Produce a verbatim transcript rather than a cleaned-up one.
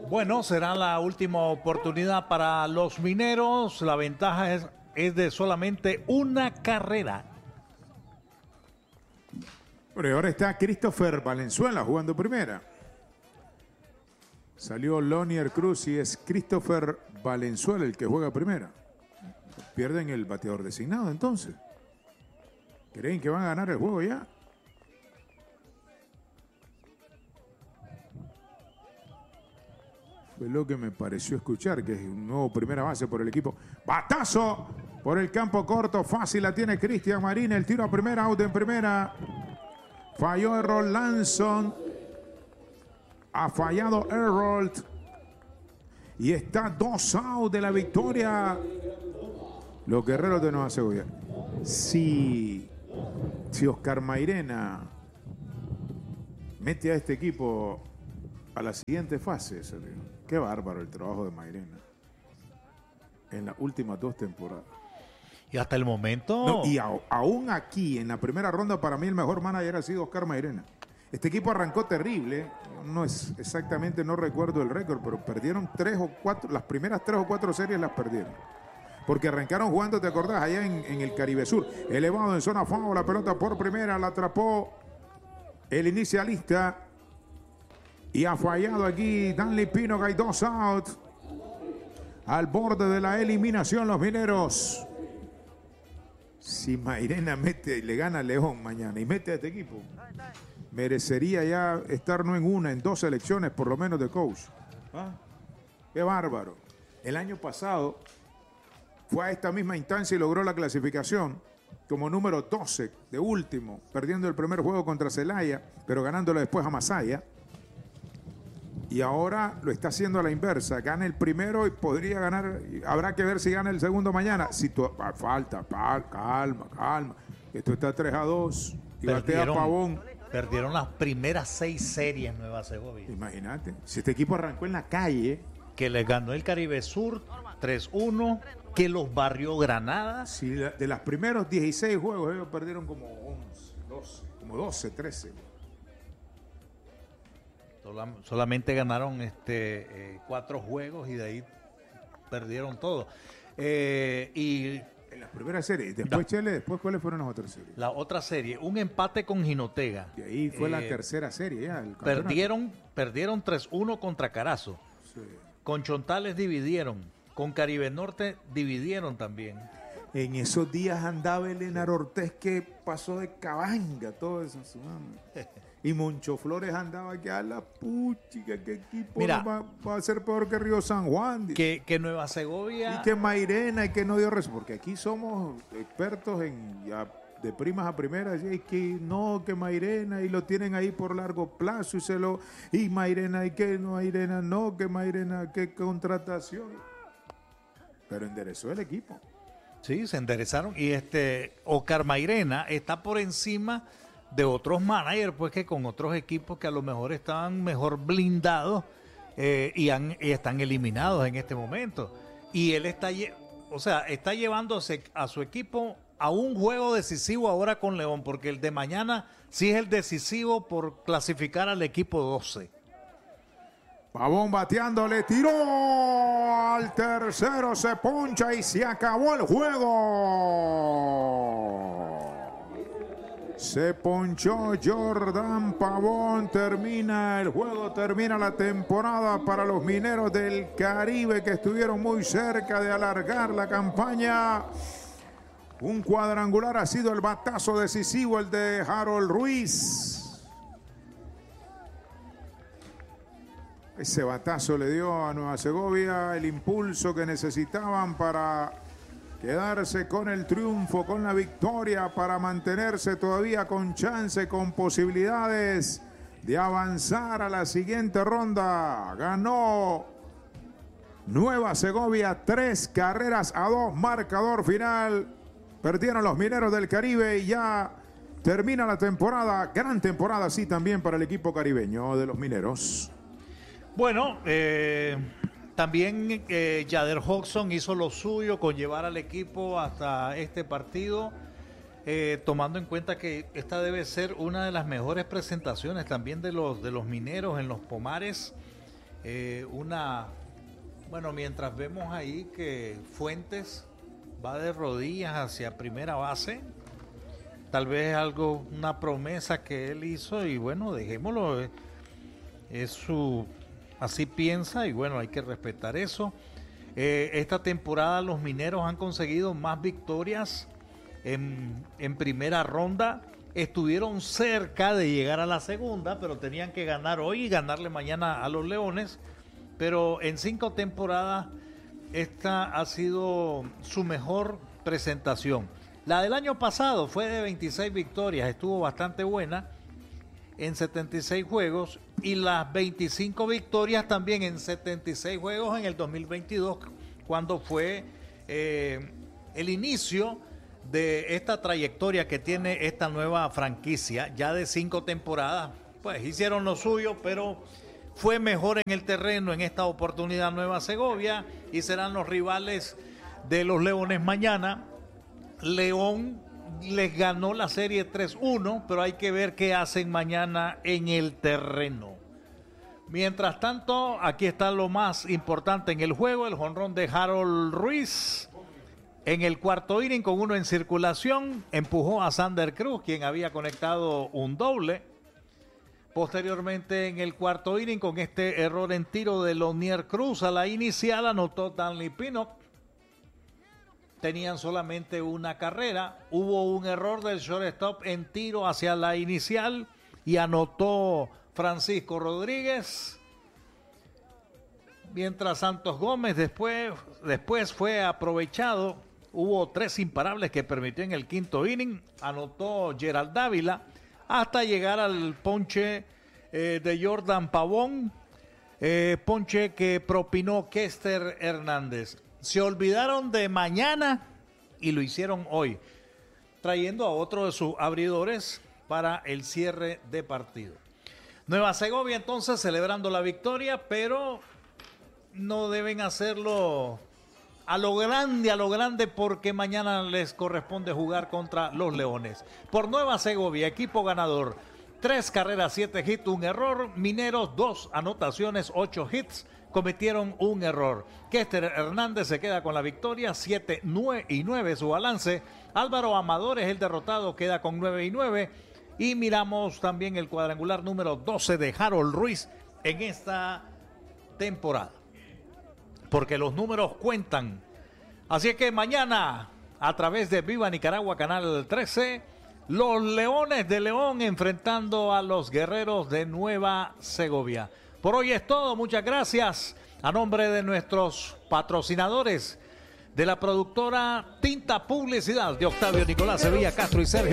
Bueno, será la última oportunidad para los mineros. La ventaja es, es de solamente una carrera. Bueno, y ahora está Christopher Valenzuela jugando primera. Salió Lonier Cruz y es Christopher Valenzuela el que juega primera. Pierden el bateador designado entonces. ¿Creen que van a ganar el juego ya? Fue lo que me pareció escuchar, que es un nuevo primera base por el equipo. ¡Batazo! Por el campo corto, fácil la tiene Cristian Marín. El tiro a primera, out en primera. Falló Errol Lanson. Ha fallado Errol. Y está dos out de la victoria. Los guerreros de Nueva Segovia. Si, si Oscar Mairena mete a este equipo a la siguiente fase, Sergio. Qué bárbaro el trabajo de Mairena en las últimas dos temporadas. Y hasta el momento... No, y a, aún aquí, en la primera ronda, para mí el mejor manager ha sido Oscar Mairena. Este equipo arrancó terrible. No es exactamente, no recuerdo el récord, pero perdieron tres o cuatro, las primeras tres o cuatro series las perdieron. Porque arrancaron jugando, ¿te acordás? Allá en, en el Caribe Sur. Elevado en zona foul, la pelota por primera, la atrapó el inicialista. Y ha fallado aquí Danley Pino, que hay dos out. Al borde de la eliminación los mineros. Si Mairena mete, le gana a León mañana y mete a este equipo, merecería ya estar no en una, en dos selecciones por lo menos de coach. ¿Ah? Qué bárbaro. El año pasado fue a esta misma instancia y logró la clasificación como número doce de último, perdiendo el primer juego contra Celaya, pero ganándolo después a Masaya. Y ahora lo está haciendo a la inversa. Gana el primero y podría ganar. Habrá que ver si gana el segundo mañana. Si tu, ah, falta, pal, calma, calma. Esto está tres a dos. Y batea Pavón. Perdieron las primeras seis series en Nueva Segovia. Imagínate. Si este equipo arrancó en la calle. Que les ganó el Caribe Sur tres uno. Que los barrió Granada. Si de los primeros dieciséis juegos ellos perdieron como once, doce, como doce, trece. Solamente ganaron este eh, cuatro juegos y de ahí perdieron todo. Eh, y en las primeras series, después no. Chile, después ¿cuáles fueron las otras series? La otra serie, un empate con Jinotega. Y ahí fue eh, la tercera serie ya. El perdieron, perdieron tres uno contra Carazo. Sí. Con Chontales dividieron. Con Caribe Norte dividieron también. En esos días andaba Elenar Ortiz que pasó de cabanga todo eso. Y Moncho Flores andaba que a la puchica, que equipo Mira, va, va a ser peor que Río San Juan. Que, que Nueva Segovia. Y que Mairena y que no dio resultado. Porque aquí somos expertos en ya, de primas a primeras. Y que no, que Mairena y lo tienen ahí por largo plazo y se lo. Y Mairena y que no, Mairena no, que Mairena, que contratación. Pero enderezó el equipo. Sí, se enderezaron. Y este Oscar Mairena está por encima de otros managers, pues que con otros equipos que a lo mejor estaban mejor blindados eh, y, han, y están eliminados en este momento. Y él está, o sea, está llevándose a su equipo a un juego decisivo ahora con León, porque el de mañana sí es el decisivo por clasificar al equipo doce. Pavón bateando, le tiró al tercero, se poncha y se acabó el juego. Se ponchó Jordan Pavón, termina el juego, termina la temporada para los mineros del Caribe que estuvieron muy cerca de alargar la campaña. Un cuadrangular ha sido el batazo decisivo, el de Harold Ruiz. Ese batazo le dio a Nueva Segovia el impulso que necesitaban para quedarse con el triunfo, con la victoria, para mantenerse todavía con chance, con posibilidades de avanzar a la siguiente ronda. Ganó Nueva Segovia tres carreras a dos, marcador final. Perdieron los mineros del Caribe y ya termina la temporada. Gran temporada, sí, también para el equipo caribeño de los mineros. Bueno, eh, también eh, Yader Hodgson hizo lo suyo con llevar al equipo hasta este partido, eh, tomando en cuenta que esta debe ser una de las mejores presentaciones también de los, de los mineros en los Pomares. eh, una... Bueno, mientras vemos ahí que Fuentes va de rodillas hacia primera base, tal vez algo, una promesa que él hizo y bueno, dejémoslo, eh, es su, así piensa y bueno, hay que respetar eso. Eh, esta temporada los Mineros han conseguido más victorias en, en primera ronda, estuvieron cerca de llegar a la segunda, pero tenían que ganar hoy y ganarle mañana a los Leones. Pero en cinco temporadas esta ha sido su mejor presentación. La del año pasado fue de veintiséis victorias, estuvo bastante buena en setenta y seis juegos, y las veinticinco victorias también en setenta y seis juegos en el dos mil veintidós, cuando fue eh, el inicio de esta trayectoria que tiene esta nueva franquicia, ya de cinco temporadas. Pues hicieron lo suyo, pero fue mejor en el terreno en esta oportunidad Nueva Segovia y serán los rivales de los Leones mañana. León les ganó la serie tres uno, pero hay que ver qué hacen mañana en el terreno. Mientras tanto, aquí está lo más importante en el juego, el jonrón de Harold Ruiz. En el cuarto inning, con uno en circulación, empujó a Sander Cruz, quien había conectado un doble. Posteriormente, en el cuarto inning, con este error en tiro de Lonier Cruz a la inicial, anotó Danley Pinnock. Tenían solamente una carrera. Hubo un error del shortstop en tiro hacia la inicial y anotó Francisco Rodríguez. Mientras Santos Gómez después, después fue aprovechado. Hubo tres imparables que permitió en el quinto inning. Anotó Gerald Dávila hasta llegar al ponche eh, de Jordan Pavón, eh, ponche que propinó Kester Hernández. Se olvidaron de mañana y lo hicieron hoy, trayendo a otro de sus abridores para el cierre de partido. Nueva Segovia entonces celebrando la victoria, pero no deben hacerlo a lo grande, a lo grande, porque mañana les corresponde jugar contra los Leones. Por Nueva Segovia, equipo ganador, tres carreras, siete hits, un error. Mineros, dos anotaciones, ocho hits, cometieron un error. Kester Hernández se queda con la victoria, siete, nueve y nueve su balance. Álvaro Amador es el derrotado, queda con nueve y nueve. Y miramos también el cuadrangular número doce de Harold Ruiz en esta temporada, porque los números cuentan. Así es que mañana, a través de Viva Nicaragua, Canal trece, los Leones de León enfrentando a los Guerreros de Nueva Segovia. Por hoy es todo, muchas gracias. A nombre de nuestros patrocinadores, de la productora Tinta Publicidad, de Octavio Nicolás Sevilla Castro y Sergio